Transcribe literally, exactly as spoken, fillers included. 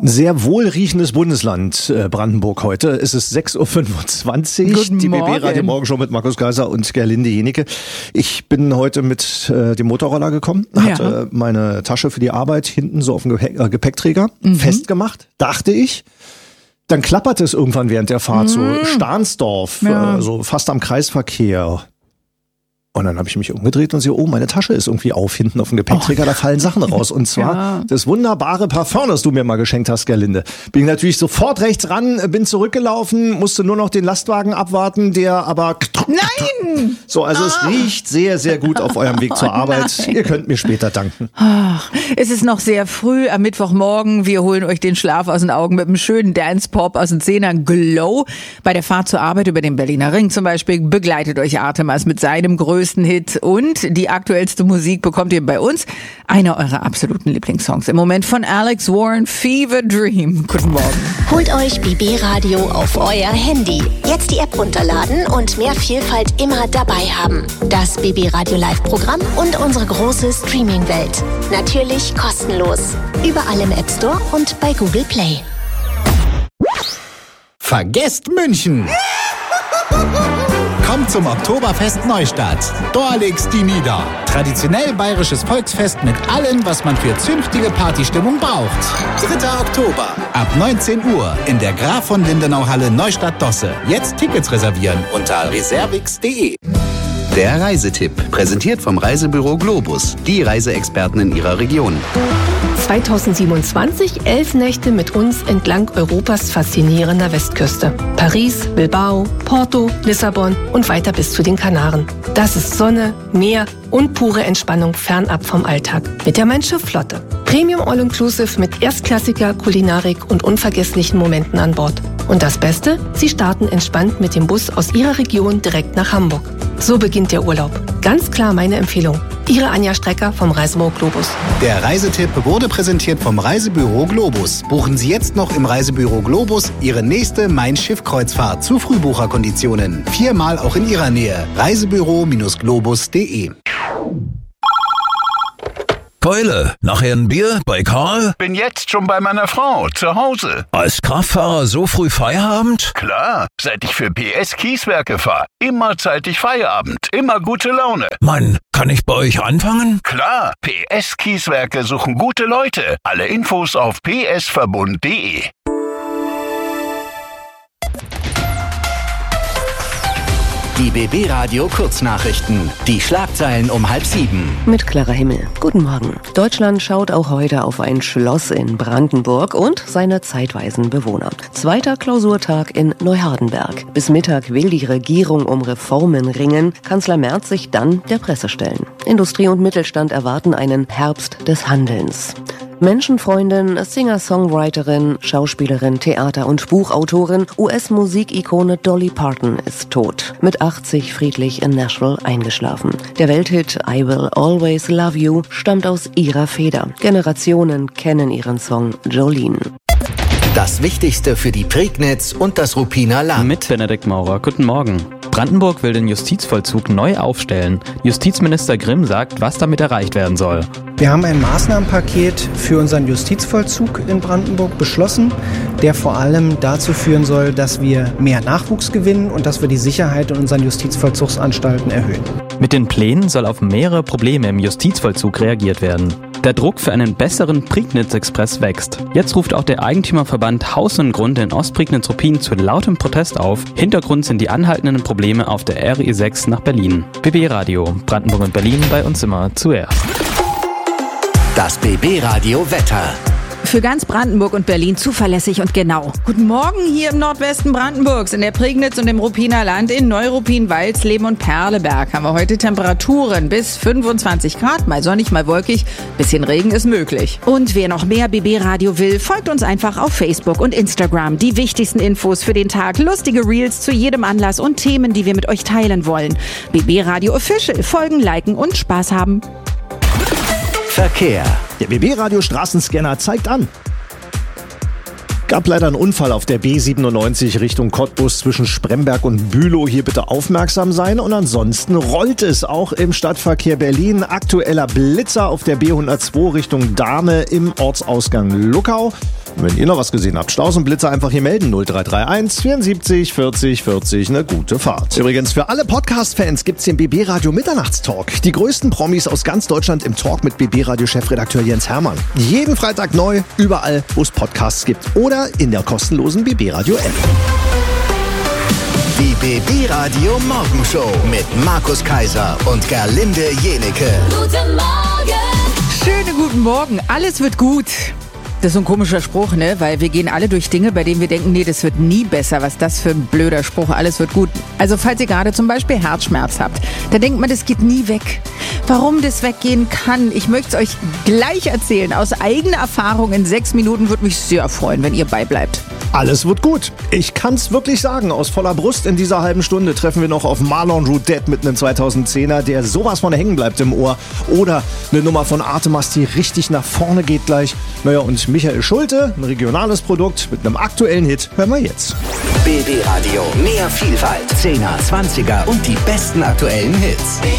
Ein sehr wohlriechendes Bundesland, äh, Brandenburg heute. Es ist sechs Uhr fünfundzwanzig. Guten Die B B Morgen. Radio Morgenshow mit Markus Geiser und Gerlinde Jenecke. Ich bin heute mit äh, dem Motorroller gekommen, Ja. hatte meine Tasche für die Arbeit hinten so auf dem Gepäck, äh, Gepäckträger Mhm. festgemacht, dachte ich. Dann klapperte es irgendwann während der Fahrt, so Stahnsdorf, Ja. äh, so fast am Kreisverkehr. Und dann habe ich mich umgedreht und sehe, oh, meine Tasche ist irgendwie auf, hinten auf dem Gepäckträger, da fallen Sachen raus. Und zwar Ja. das wunderbare Parfum, das du mir mal geschenkt hast, Gerlinde. Bin ich natürlich sofort rechts ran, bin zurückgelaufen, musste nur noch den Lastwagen abwarten, der aber... Nein! So, also es riecht sehr, sehr gut auf eurem Weg zur Arbeit. nein. Ihr könnt mir später danken. Ach, es ist noch sehr früh am Mittwochmorgen. Wir holen euch den Schlaf aus den Augen mit einem schönen Dance-Pop aus den Zehnern. Glow. Bei der Fahrt zur Arbeit über den Berliner Ring zum Beispiel begleitet euch Artemas mit seinem größten Hit. Und die aktuellste Musik bekommt ihr bei uns. Einer eurer absoluten Lieblingssongs im Moment von Alex Warren, Fever Dream. Guten Morgen. Holt euch B B Radio auf euer Handy. Jetzt die App runterladen und mehr Vielfalt immer dabei haben. Das B B Radio Live-Programm und unsere große Streaming-Welt. Natürlich kostenlos. Überall im App Store und bei Google Play. Vergesst München! Kommt zum Oktoberfest Neustadt. Da legt's die nieder. Traditionell bayerisches Volksfest mit allem, was man für zünftige Partystimmung braucht. dritter Oktober. Ab neunzehn Uhr in der Graf von Lindenau Halle Neustadt-Dosse. Jetzt Tickets reservieren unter reservix punkt de. Der Reisetipp, präsentiert vom Reisebüro Globus, die Reiseexperten in ihrer Region. zweitausendsiebenundzwanzig elf Nächte mit uns entlang Europas faszinierender Westküste. Paris, Bilbao, Porto, Lissabon und weiter bis zu den Kanaren. Das ist Sonne, Meer und pure Entspannung fernab vom Alltag. Mit der Mein Schiff Flotte. Premium All-Inclusive mit erstklassiger Kulinarik und unvergesslichen Momenten an Bord. Und das Beste? Sie starten entspannt mit dem Bus aus Ihrer Region direkt nach Hamburg. So beginnt der Urlaub. Ganz klar meine Empfehlung. Ihre Anja Strecker vom Reisebüro Globus. Der Reisetipp wurde präsentiert vom Reisebüro Globus. Buchen Sie jetzt noch im Reisebüro Globus Ihre nächste Mein Schiff-Kreuzfahrt zu Frühbucherkonditionen. Viermal auch in Ihrer Nähe. reisebüro Globus punkt de. Keule, nachher ein Bier bei Karl? Bin jetzt schon bei meiner Frau, zu Hause. Als Kraftfahrer so früh Feierabend? Klar, seit ich für P S Kieswerke fahre. Immer zeitig Feierabend, immer gute Laune. Mann, kann ich bei euch anfangen? Klar, P S Kieswerke suchen gute Leute. Alle Infos auf p s verbund punkt de. Die B B Radio Kurznachrichten. Die Schlagzeilen um halb sieben. Mit Clara Himmel. Guten Morgen. Deutschland schaut auch heute auf ein Schloss in Brandenburg und seine zeitweisen Bewohner. Zweiter Klausurtag in Neuhardenberg. Bis Mittag will die Regierung um Reformen ringen. Kanzler Merz sich dann der Presse stellen. Industrie und Mittelstand erwarten einen Herbst des Handelns. Menschenfreundin, Singer-Songwriterin, Schauspielerin, Theater- und Buchautorin, U S-Musikikone Dolly Parton ist tot. Mit achtzig friedlich in Nashville eingeschlafen. Der Welthit I Will Always Love You stammt aus ihrer Feder. Generationen kennen ihren Song Jolene. Das Wichtigste für die Prignitz und das Ruppiner Land. Mit Benedikt Maurer. Guten Morgen. Brandenburg will den Justizvollzug neu aufstellen. Justizminister Grimm sagt, was damit erreicht werden soll. Wir haben ein Maßnahmenpaket für unseren Justizvollzug in Brandenburg beschlossen, der vor allem dazu führen soll, dass wir mehr Nachwuchs gewinnen und dass wir die Sicherheit in unseren Justizvollzugsanstalten erhöhen. Mit den Plänen soll auf mehrere Probleme im Justizvollzug reagiert werden. Der Druck für einen besseren Prignitz-Express wächst. Jetzt ruft auch der Eigentümerverband Haus und Grund in Ostprignitz-Ruppin zu lautem Protest auf. Hintergrund sind die anhaltenden Probleme auf der R E sechs nach Berlin. B B Radio, Brandenburg und Berlin, bei uns immer zuerst. Das B B Radio Wetter. Für ganz Brandenburg und Berlin zuverlässig und genau. Guten Morgen hier im Nordwesten Brandenburgs, in der Prignitz und im Ruppiner Land, in Neuruppin, Walsleben und Perleberg haben wir heute Temperaturen bis fünfundzwanzig Grad, mal sonnig, mal wolkig, bisschen Regen ist möglich. Und wer noch mehr B B Radio will, folgt uns einfach auf Facebook und Instagram. Die wichtigsten Infos für den Tag, lustige Reels zu jedem Anlass und Themen, die wir mit euch teilen wollen. B B Radio Official, folgen, liken und Spaß haben. Verkehr. Der B B Radio Straßenscanner zeigt an. Gab leider einen Unfall auf der B siebenundneunzig Richtung Cottbus zwischen Spremberg und Bülow. Hier bitte aufmerksam sein. Und ansonsten rollt es auch im Stadtverkehr Berlin. Aktueller Blitzer auf der B hundertzwei Richtung Dahme im Ortsausgang Luckau. Wenn ihr noch was gesehen habt, Staus und Blitze einfach hier melden. null drei drei eins vierundsiebzig vierzig vierzig, eine gute Fahrt. Übrigens, für alle Podcast-Fans gibt's den B B Radio Mitternachtstalk. Die größten Promis aus ganz Deutschland im Talk mit B B Radio-Chefredakteur Jens Hermann. Jeden Freitag neu, überall, wo es Podcasts gibt. Oder in der kostenlosen B B Radio App. Die B B Radio Morgenshow mit Markus Kaiser und Gerlinde Jenecke. Guten Morgen! Schönen guten Morgen, alles wird gut. Das ist so ein komischer Spruch, ne? Weil wir gehen alle durch Dinge, bei denen wir denken, nee, das wird nie besser. Was ist das für ein blöder Spruch? Alles wird gut. Also falls ihr gerade zum Beispiel Herzschmerz habt, dann denkt man, das geht nie weg. Warum das weggehen kann, ich möchte es euch gleich erzählen. Aus eigener Erfahrung in sechs Minuten würde mich sehr freuen, wenn ihr beibleibt. Alles wird gut. Ich kann's wirklich sagen. Aus voller Brust in dieser halben Stunde treffen wir noch auf Marlon Roudette mit einem zweitausendzehner, der sowas von hängen bleibt im Ohr. Oder eine Nummer von Artemas, die richtig nach vorne geht gleich. Naja, und Michael Schulte, ein regionales Produkt mit einem aktuellen Hit, hören wir jetzt. B B Radio, mehr Vielfalt, Zehner, Zwanziger und die besten aktuellen Hits.